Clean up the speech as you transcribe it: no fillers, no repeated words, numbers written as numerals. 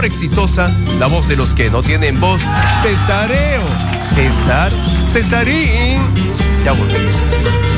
por exitosa, la voz de los que no tienen voz, Cesareo, César, Cesarín. Ya volvemos.